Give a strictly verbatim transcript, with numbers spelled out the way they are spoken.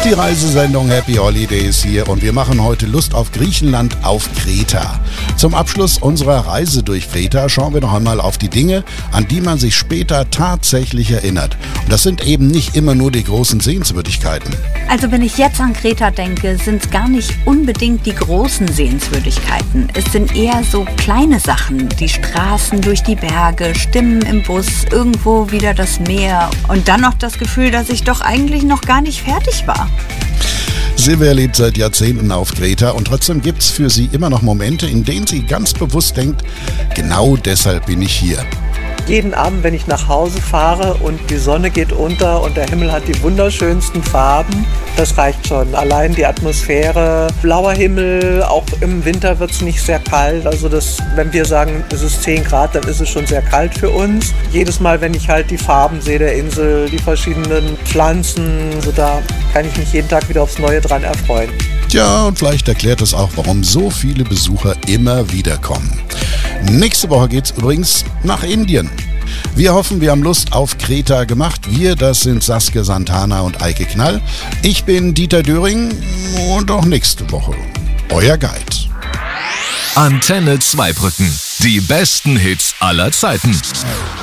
Die Reisesendung Happy Holidays hier und wir machen heute Lust auf Griechenland auf Kreta. Zum Abschluss unserer Reise durch Kreta schauen wir noch einmal auf die Dinge, an die man sich später tatsächlich erinnert. Und das sind eben nicht immer nur die großen Sehenswürdigkeiten. Also wenn ich jetzt an Kreta denke, sind es gar nicht unbedingt die großen Sehenswürdigkeiten. Es sind eher so kleine Sachen, die Straßen durch die Berge, Stimmen im Bus, irgendwo wieder das Meer und dann noch das Gefühl, dass ich doch eigentlich noch gar nicht fertig war. Silvia lebt seit Jahrzehnten auf Kreta und trotzdem gibt es für sie immer noch Momente, in denen sie ganz bewusst denkt, genau deshalb bin ich hier. Jeden Abend, wenn ich nach Hause fahre und die Sonne geht unter und der Himmel hat die wunderschönsten Farben, das reicht schon. Allein die Atmosphäre, blauer Himmel, auch im Winter wird es nicht sehr kalt. Also das, wenn wir sagen, es ist zehn Grad, dann ist es schon sehr kalt für uns. Jedes Mal, wenn ich halt die Farben sehe der Insel, die verschiedenen Pflanzen, so da kann ich mich jeden Tag wieder aufs Neue dran erfreuen. Tja, und vielleicht erklärt es auch, warum so viele Besucher immer wieder kommen. Nächste Woche geht's übrigens nach Indien. Wir hoffen, wir haben Lust auf Kreta gemacht. Wir, das sind Saskia Santana und Eike Knall. Ich bin Dieter Döring und auch nächste Woche euer Guide. Antenne Zweibrücken. Die besten Hits aller Zeiten.